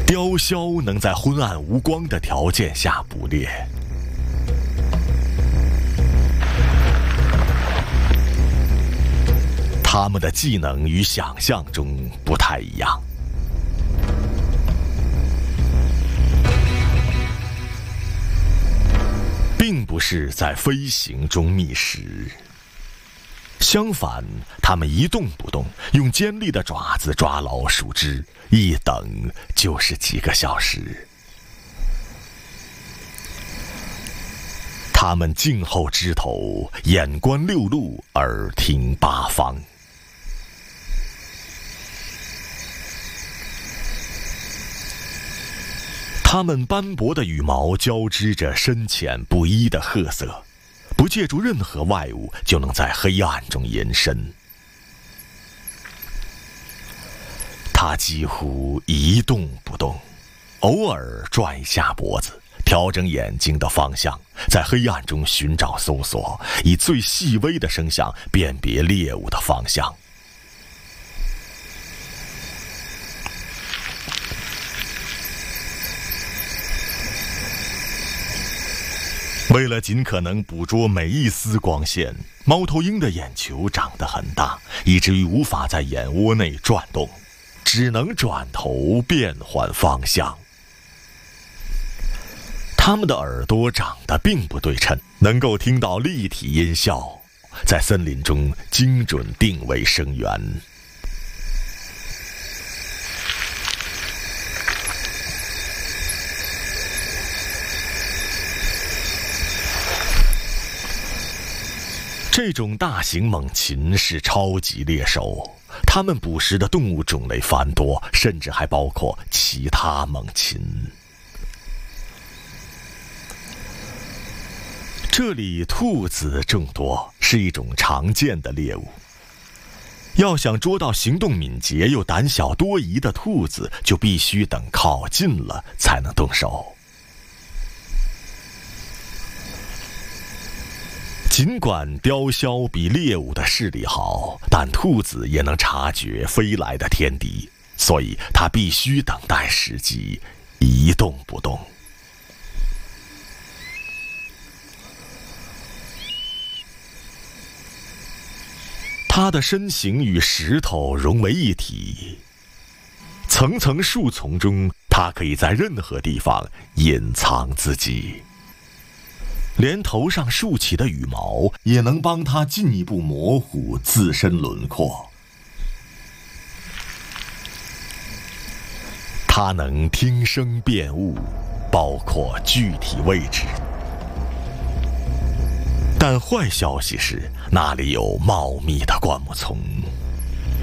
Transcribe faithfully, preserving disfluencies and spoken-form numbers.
雕鸮能在昏暗无光的条件下捕猎，它们的技能与想象中不太一样。并不是在飞行中觅食，相反，它们一动不动，用尖利的爪子抓牢树枝，一等就是几个小时。它们静候枝头，眼观六路，耳听八方。它们斑驳的羽毛交织着深浅不一的褐色，不借助任何外物就能在黑暗中延伸。它几乎一动不动，偶尔转一下脖子，调整眼睛的方向，在黑暗中寻找搜索，以最细微的声响辨别猎物的方向。为了尽可能捕捉每一丝光线，猫头鹰的眼球长得很大，以至于无法在眼窝内转动，只能转头变换方向。它们的耳朵长得并不对称，能够听到立体音效，在森林中精准定位声源。这种大型猛禽是超级猎手，它们捕食的动物种类繁多，甚至还包括其他猛禽。这里兔子众多，是一种常见的猎物。要想捉到行动敏捷又胆小多疑的兔子，就必须等靠近了才能动手。尽管雕鸮比猎物的视力好，但兔子也能察觉飞来的天敌，所以它必须等待时机，一动不动。它的身形与石头融为一体，层层树丛中，它可以在任何地方隐藏自己。连头上竖起的羽毛也能帮它进一步模糊自身轮廓。它能听声辨物，包括具体位置。但坏消息是，那里有茂密的灌木丛，